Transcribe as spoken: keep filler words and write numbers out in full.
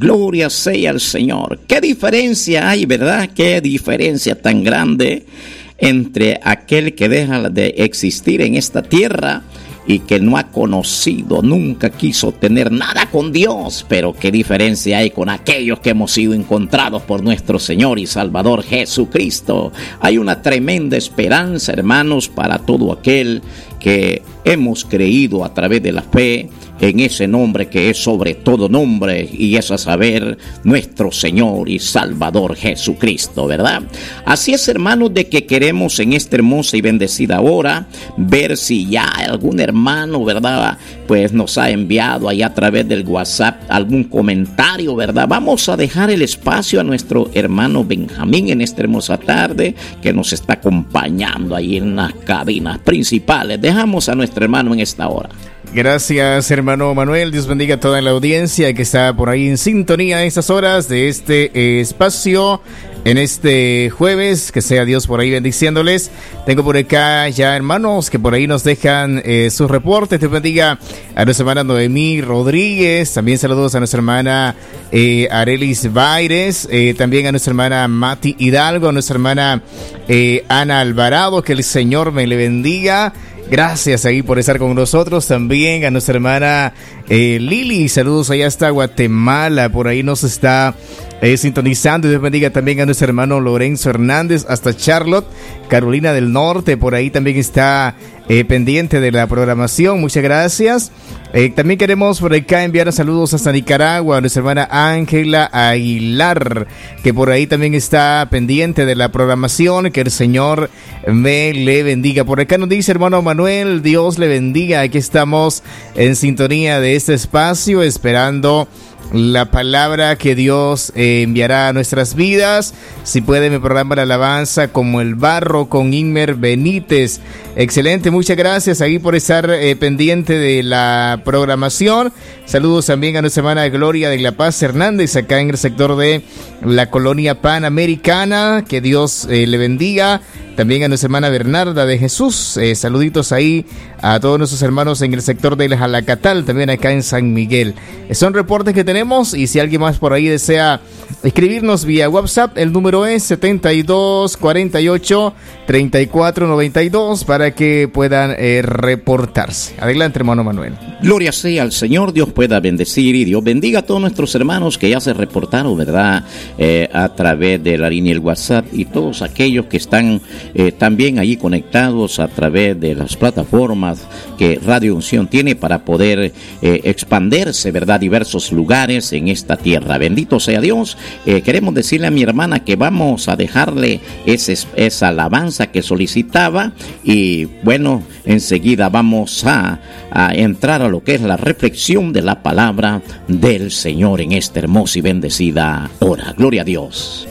Gloria sea al Señor. ¿Qué diferencia hay, verdad? ¿Qué diferencia tan grande entre aquel que deja de existir en esta tierra y que no ha conocido, nunca quiso tener nada con Dios? Pero qué diferencia hay con aquellos que hemos sido encontrados por nuestro Señor y Salvador Jesucristo. Hay una tremenda esperanza, hermanos, para todo aquel que hemos creído a través de la fe en ese nombre que es sobre todo nombre, y es a saber nuestro Señor y Salvador Jesucristo, ¿verdad? Así es, hermanos, de que queremos en esta hermosa y bendecida hora ver si ya algún hermano, ¿verdad?, pues nos ha enviado ahí a través del WhatsApp algún comentario, ¿verdad? Vamos a dejar el espacio a nuestro hermano Benjamín en esta hermosa tarde que nos está acompañando ahí en las cabinas principales. Dejamos a nuestro hermano en esta hora. Gracias, hermano Manuel. Dios bendiga a toda la audiencia que está por ahí en sintonía a estas horas de este eh, espacio en este jueves. Que sea Dios por ahí bendiciéndoles. Tengo por acá ya hermanos que por ahí nos dejan eh, sus reportes. Dios bendiga a nuestra hermana Noemí Rodríguez. También saludos a nuestra hermana eh, Arelis Baires. Eh, también a nuestra hermana Mati Hidalgo. A nuestra hermana eh, Ana Alvarado. Que el Señor me le bendiga. Gracias ahí por estar con nosotros. También a nuestra hermana eh, Lili, saludos allá hasta Guatemala, por ahí nos está eh, sintonizando. Y Dios bendiga también a nuestro hermano Lorenzo Hernández hasta Charlotte, Carolina del Norte, por ahí también está eh, pendiente de la programación. Muchas gracias. Eh, también queremos por acá enviar saludos hasta Nicaragua a nuestra hermana Ángela Aguilar, que por ahí también está pendiente de la programación. Que el Señor me le bendiga. Por acá nos dice hermano Manuel, Dios le bendiga. Aquí estamos en sintonía de este espacio, esperando la palabra que Dios eh, enviará a nuestras vidas. Si puede, mi programa de alabanza como el barro con Inmer Benítez. Excelente, muchas gracias ahí por estar eh, pendiente de la programación. Saludos también a nuestra hermana Gloria de la Paz Hernández, acá en el sector de la colonia Panamericana. Que Dios eh, le bendiga. También a nuestra hermana Bernarda de Jesús. Eh, saluditos ahí a todos nuestros hermanos en el sector del Jalacatal, también acá en San Miguel. Eh, son reportes que tenemos, y si alguien más por ahí desea escribirnos vía WhatsApp, el número es setenta y dos cuarenta y ocho treinta y cuatro noventa y dos para que puedan eh, reportarse. Adelante, hermano Manuel. Gloria sea al Señor. Dios pueda bendecir y Dios bendiga a todos nuestros hermanos que ya se reportaron, ¿verdad?, eh, a través de la línea del WhatsApp, y todos aquellos que están eh, también allí conectados a través de las plataformas que Radio Unción tiene para poder eh, expandirse, ¿verdad?, diversos lugares en esta tierra. Bendito sea Dios. Eh, queremos decirle a mi hermana que vamos a dejarle ese, esa alabanza que solicitaba, y bueno, enseguida vamos a, a entrar a lo que es la reflexión de la palabra del Señor en esta hermosa y bendecida hora. Gloria a Dios.